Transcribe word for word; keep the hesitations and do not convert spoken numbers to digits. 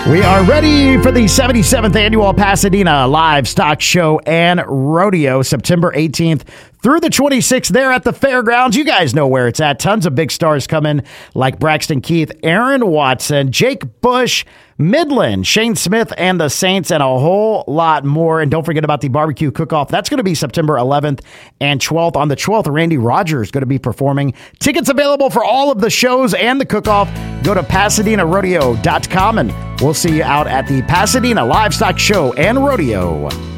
We are ready for the seventy-seventh Annual Pasadena Livestock Show and Rodeo, September eighteenth through the twenty-sixth there at the fairgrounds. You guys know where it's at. Tons of big stars coming like Braxton Keith, Aaron Watson, Jake Bush, Midland, Shane Smith, and the Saints, and a whole lot more. And don't forget about the barbecue cook-off. That's going to be September eleventh and twelfth. On the twelfth, Randy Rogers is going to be performing. Tickets available for all of the shows and the cook-off. Go to Pasadena Rodeo dot com, and we'll see you out at the Pasadena Livestock Show and Rodeo.